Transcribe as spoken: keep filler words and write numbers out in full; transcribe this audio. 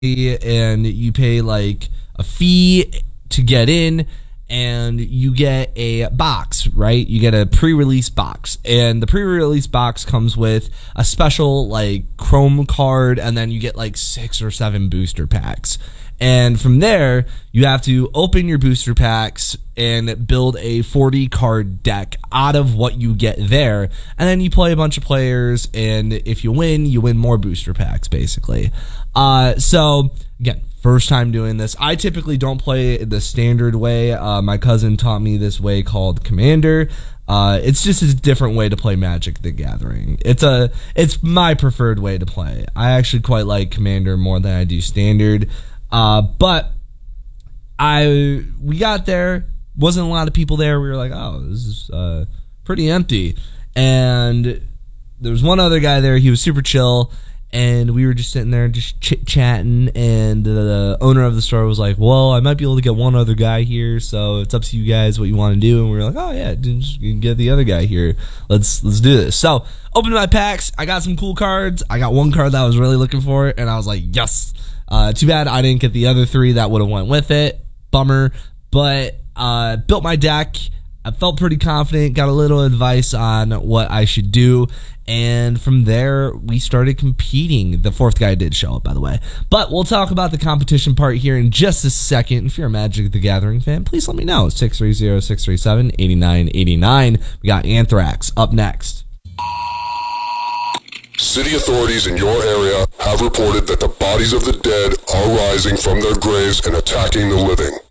and you pay like a fee to get in, and you get a box, right? You get a pre-release box, and the pre-release box comes with a special like Chrome card, and then you get like six or seven booster packs. And from there, you have to open your booster packs and build a forty card deck out of what you get there. And then you play a bunch of players, and if you win, you win more booster packs, basically. Uh, so, again, first time doing this. I typically don't play the standard way. Uh, my cousin taught me this way called Commander. Uh, it's just a different way to play Magic the Gathering. It's a, it's my preferred way to play. I actually quite like Commander more than I do Standard. Uh, but I we got there, wasn't a lot of people there. We were like, oh, this is uh, pretty empty. And there was one other guy there. He was super chill, and we were just sitting there just chit-chatting, and the owner of the store was like, well, I might be able to get one other guy here, so it's up to you guys what you want to do. And we were like, oh, yeah, just get the other guy here. Let's let's do this. So, opened my packs. I got some cool cards. I got one card that I was really looking for, and I was like, yes. Uh, too bad I didn't get the other three that would have went with it. Bummer. But uh, built my deck. I felt pretty confident. Got a little advice on what I should do. And from there, we started competing. The fourth guy did show up, by the way. But we'll talk about the competition part here in just a second. If you're a Magic the Gathering fan, please let me know. six three zero, six three seven, eight nine eight nine. We got Anthrax up next. City authorities in your area have reported that the bodies of the dead are rising from their graves and attacking the living.